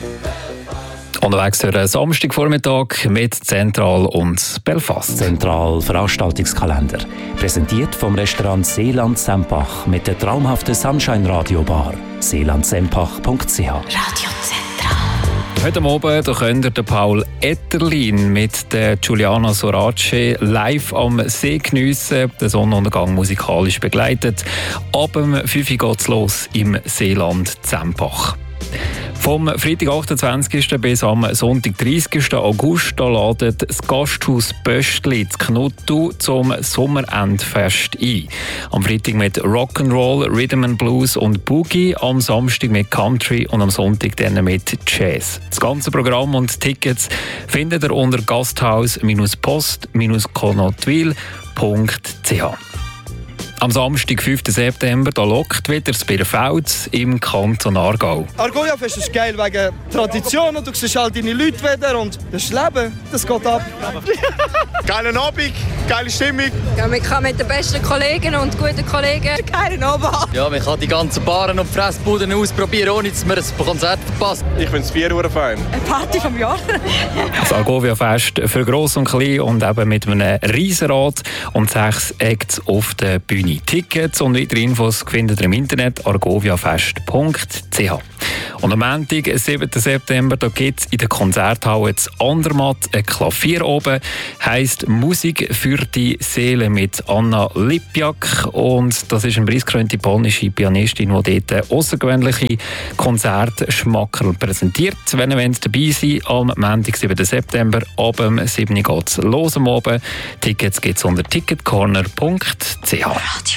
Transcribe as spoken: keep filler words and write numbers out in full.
Unterwegs für einen Samstagvormittag mit Zentral und Belfast. Zentral Veranstaltungskalender. Präsentiert vom Restaurant Seeland Sempach mit der traumhaften Sunshine Radio Bar. seeland sempach punkt c h. Radio Zentral. Heute Abend da könnt ihr den Paul Etterlin mit der Giuliana Sorace live am See geniessen. Den Sonnenuntergang musikalisch begleitet. Ab dem fünf Uhr geht es los im Seeland Sempach. Vom Freitag achtundzwanzigsten bis am Sonntag dreißigsten August da ladet das Gasthaus Böstli zu Knuttu zum Sommerendfest ein. Am Freitag mit Rock'n'Roll, Rhythm and Blues und Boogie, am Samstag mit Country und am Sonntag dann mit Jazz. Das ganze Programm und Tickets findet ihr unter gasthaus-post connotwil punkt c h. Am Samstag, fünften September, da lockt wieder das Birfeld im Kanton Aargau. Argoia-Fest ist geil wegen Tradition und du siehst all deine Leute wieder und das Leben, das geht ab. Geilen Abend, geile Stimmung. Ja, man kann mit den besten Kollegen und guten Kollegen keinen Abend haben. Ja, man kann die ganzen Baren und Fressbuden ausprobieren, ohne dass man ein Konzert verpasst. Ich finde das Bier fein. Eine Party vom Jahr. Das Argovia-Fest für Gross und Klein und eben mit einem Riesenrad und sechs Acts auf der Bühne. Tickets und weitere Infos findet ihr im Internet argoviafest punkt c h. Und am Montag, siebten September, da gibt es in der Konzerthalle zu Andermatt ein Klavier oben. Heisst Musik für die Seele mit Anna Lipjak. Und das ist eine preisgekrönte polnische Pianistin, die dort außergewöhnliche Konzertschmackerl präsentiert. Wenn ihr dabei seid, am Montag, siebten September, ab dem sieben Uhr geht es los am Abend. Tickets gibt es unter ticketcorner punkt c h.